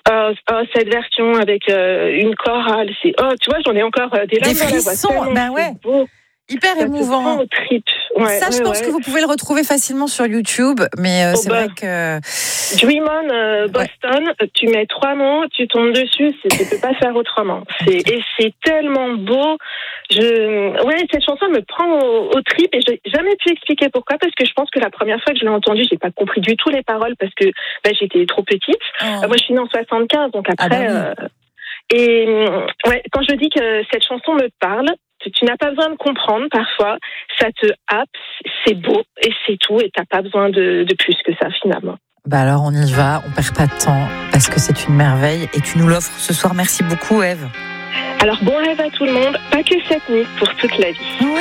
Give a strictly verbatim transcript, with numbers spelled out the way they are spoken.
Oh, oh, cette version avec euh, une chorale, c'est oh, tu vois, j'en ai encore euh, des larmes Des dans la voix. frissons, tellement ben c'est ouais. beau. Hyper Ça te émouvant. prend aux tripes. Ouais, Ça, je ouais, pense ouais. que vous pouvez le retrouver facilement sur YouTube, mais euh, Oh, c'est bah. vrai que... Dream On euh, Boston, ouais. Tu mets trois mots, tu tombes dessus, c'est, tu peux pas faire autrement. C'est, okay. Et c'est tellement beau. Je, ouais, cette chanson me prend au, au trip et j'ai jamais pu expliquer pourquoi, parce que je pense que la première fois que je l'ai entendue, j'ai pas compris du tout les paroles parce que bah, j'étais trop petite. Oh. Euh, moi, je suis née en soixante-quinze, donc après. Ah bah oui. euh, et ouais, quand je dis que cette chanson me parle, tu, tu n'as pas besoin de comprendre parfois, ça te happe, c'est beau et c'est tout, et t'as pas besoin de, de plus que ça finalement. Bah alors on y va, on perd pas de temps parce que c'est une merveille et tu nous l'offres ce soir. Merci beaucoup, Ève. Alors bon rêve à tout le monde, pas que cette nuit, pour toute la vie.